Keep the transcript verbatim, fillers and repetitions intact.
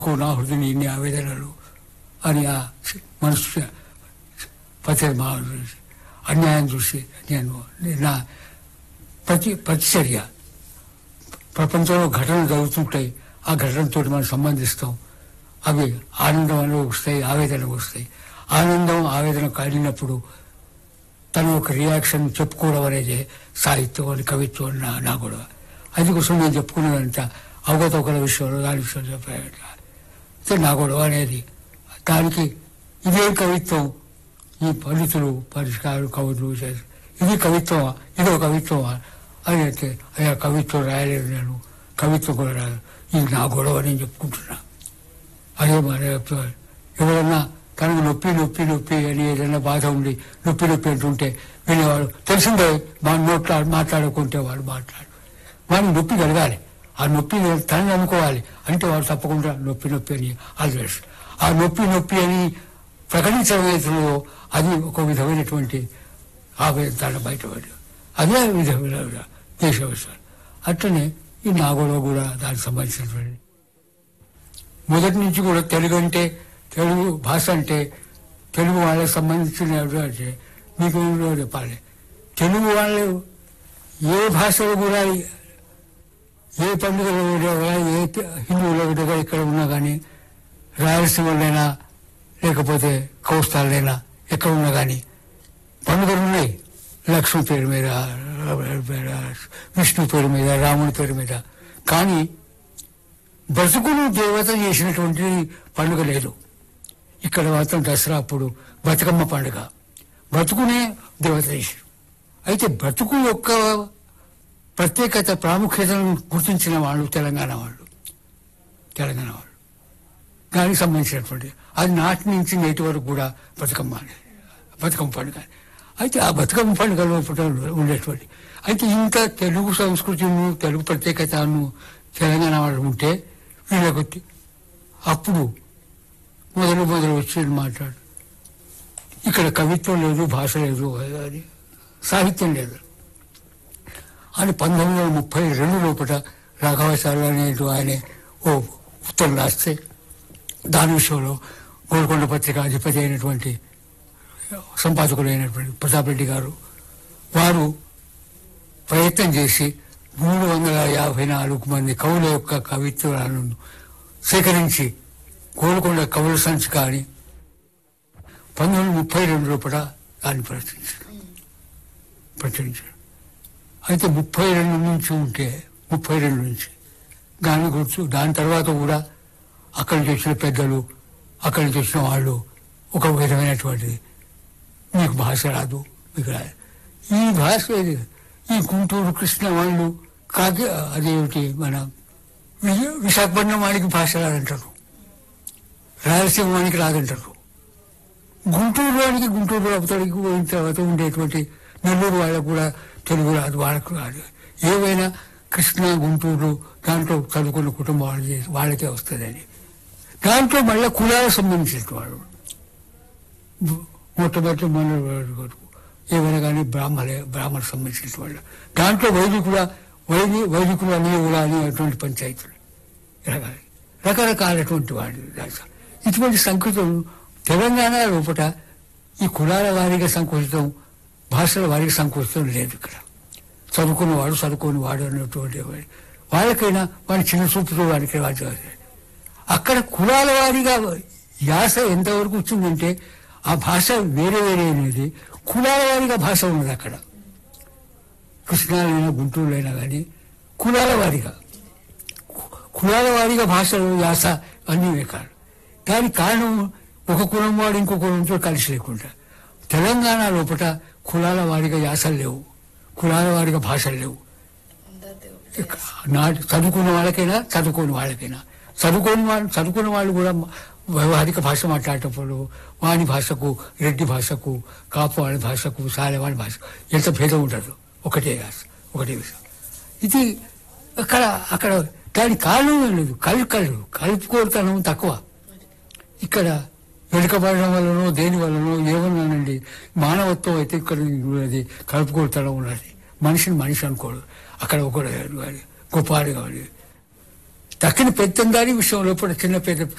నా హృదయని ఇన్ని ఆవేదనలు అని ఆ మనసు పతి అన్యాయం చూసి నేను నా ప్రతి ప్రతిచర్య ప్రపంచంలో ఘటనలు జరుగుతుంటాయి. ఆ ఘటనతో మనం సంబంధిస్తాం. అవి ఆనందం అని వస్తాయి, ఆవేదన వస్తాయి. ఆనందం ఆవేదన కలిగినప్పుడు తన ఒక రియాక్షన్ చెప్పుకోవడం అనేది సాహిత్యం అని కవిత్వం అని నా నా గొడవ. అందుకోసం నేను చెప్పుకునేదంతా అవగతవకల విషయంలో దాని విషయంలో చెప్పాను నా గొడవ అనేది. దానికి ఇదే కవిత్వం ఈ పండితులు పరిష్కారం కవులు ఇది కవిత్వమా ఇదో కవిత్వమా అని అయితే అయ్యా కవిత్వం రాయలేదు, నేను కవిత్వం కూడా రాదు, ఇది నా గొడవ అని చెప్పుకుంటున్నా. అదే మరి ఎవరన్నా తనకు నొప్పి నొప్పి నొప్పి అని ఏదైనా బాధ ఉండి నొప్పి నొప్పి అంటుంటే వినేవాడు తెలిసిందే మా నోట్లా మాట్లాడుకుంటే వాడు మాట్లాడు వాడికి నొప్పి కలగాలి. ఆ నొప్పి తనని నమ్ముకోవాలి అంటే వాడు తప్పకుండా నొప్పి నొప్పి అని ఆల్వేస్ ఆ నొప్పి నొప్పి అని ప్రకటించడంలో అది ఒక విధమైనటువంటి ఆవేదన బయటపడి అదే విధమైన దేశ విషయాలు. అట్లనే ఈ నాగోలో కూడా దానికి సంబంధించినటువంటి మొదటి నుంచి కూడా తెలుగు అంటే తెలుగు భాష అంటే తెలుగు వాళ్ళకి సంబంధించిన అంటే మీకు చెప్పాలి. తెలుగు వాళ్ళు ఏ భాషలో కూడా ఏ పండుగలో ఏ హిందువులో కూడా ఇక్కడ ఉన్నా కానీ రాయలసీమలైనా లేకపోతే కోస్తాలైనా ఎక్కడ ఉన్నా కానీ పండుగలు ఉన్నాయి. లక్ష్మి పేరు మీద, విష్ణు పేరు మీద, రాముని పేరు మీద. కానీ బ్రతుకును దేవత చేసినటువంటి పండుగ లేదు. ఇక్కడ మాత్రం దసరా అప్పుడు బతుకమ్మ పండుగ బ్రతుకునే దేవత చేశారు. అయితే బ్రతుకు యొక్క ప్రత్యేకత ప్రాముఖ్యతను గుర్తించిన వాళ్ళు తెలంగాణ వాళ్ళు తెలంగాణ వాళ్ళు దానికి సంబంధించినటువంటి అది నాటి నుంచి నేటి వరకు కూడా బతుకమ్మ బతుకమ్మ పండుగ. అయితే ఆ బతుకమ్మ పండుగలో ఉండేటువంటి అయితే ఇంత తెలుగు సంస్కృతిను తెలుగు ప్రత్యేకతను తెలంగాణ వాళ్ళు ఉంటే వీళ్ళకు అప్పుడు మొదలు మొదలు వచ్చి మాట్లాడు ఇక్కడ కవిత్వం లేదు, భాష లేదు, అది సాహిత్యం లేదు అని పంతొమ్మిది వందల ముప్పై రెండు లోపల రాఘవాచార్యులు అనేటు ఆయన ఓ ఉత్తరం రాస్తే దాని విషయంలో గోల్కొండ పత్రిక అధిపతి అయినటువంటి సంపాదకులైనటువంటి ప్రతాప్ రెడ్డి గారు వారు ప్రయత్నం చేసి మూడు వందల యాభై నాలుగు మంది కవుల యొక్క కవిత్వాలను సేకరించి గోల్కొండ కవుల సంచిక అని పంతొమ్మిది వందల ముప్పై రెండు లోపల దాన్ని ప్రచురించారు ప్రచురించారు అయితే ముప్పై రెండు నుంచి ఉంటే ముప్పై రెండు నుంచి దాని గుర్తు దాని తర్వాత కూడా అక్కడి నుంచి వచ్చిన పెద్దలు అక్కడి నుంచి వచ్చిన వాళ్ళు ఒక విధమైనటువంటిది మీకు భాష రాదు మీకు రాదు ఈ భాష ఈ గుంటూరు కృష్ణ వాళ్ళు కాకి అదేమిటి మన విశాఖపట్నం వాడికి భాష రాదంటారు, రాయలసీమ వానికి రాదంటారు, గుంటూరు వాడికి గుంటూరు అవతడికి పోయిన తర్వాత ఉండేటువంటి నెల్లూరు వాళ్ళకు కూడా తెలుగు రాదు, వాళ్ళకు రాదు. ఏవైనా కృష్ణ గుంటూరు దాంట్లో చదువుకున్న కుటుంబం వాళ్ళు వాళ్ళకే వస్తుందని దాంట్లో మళ్ళీ కులాలకు సంబంధించిన వాళ్ళు మొట్టమొదటి మన ఏమైనా కానీ బ్రాహ్మణే బ్రాహ్మణకు సంబంధించిన వాళ్ళు దాంట్లో వైదికుల వైది వైదికులు అని కూడా అని అటువంటి పంచాయతీలు రకరకాలటువంటి వాళ్ళు. ఇటువంటి సంస్కృతం తెలంగాణ లోపల ఈ కులాల వారీగా సంకుచితం, భాషల వారీగా సంకుచితం లేదు. ఇక్కడ చదువుకున్నవాడు చదువుకుని వాడు అన్నటువంటి వాళ్ళకైనా వాడి చిన్న చూపుతో వాడికి రాజు. అక్కడ కులాల వారీగా యాస ఎంతవరకు వచ్చిందంటే ఆ భాష వేరే వేరే అనేది కులాల వారీగా భాష ఉన్నది. అక్కడ కృష్ణాలైనా గుంటూరులైనా కానీ కులాల వారీగా కులాల వారీగా భాషలు యాస అన్నీ కాదు. దానికి కారణం ఒక కులం వాడు ఇంకో కులంతో కలిసి లేకుండా తెలంగాణ లోపల కులాల వారీగా యాసలు లేవు, కులాల వారీగా భాషలు లేవు. నా చదువుకున్న వాళ్ళకైనా చదువుకోని వాళ్ళకైనా చదువుకోని వాళ్ళు చదువుకున్న వాళ్ళు కూడా వ్యవహారిక భాష మాట్లాడేటప్పుడు వాని భాషకు రెడ్డి భాషకు కాపు వాడి భాషకు సాలెవాడి భాషకు ఎంత భేదం ఉండదు, ఒకటే యాస ఒకటే విషయం. ఇది అక్కడ అక్కడ దాని కారణం లేదు, కలుకలు కలుపుకోతనం తక్కువ. ఇక్కడ వెనుకబడడం వల్లనో దేని వల్లనో ఏమన్నానండి మానవత్వం అయితే ఇక్కడ ఉన్నది, కలుపుకోతనం ఉన్నది. మనిషిని మనిషి అనుకోడు. అక్కడ ఒకడు గొప్పవాడు కావాలి తక్కిన పెత్తందారి విషయంలో కూడా చిన్న పెద్ద